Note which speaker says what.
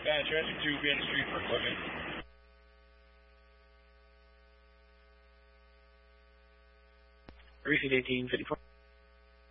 Speaker 1: Transfer to Vienna Street for equipment.
Speaker 2: Receipt 1854.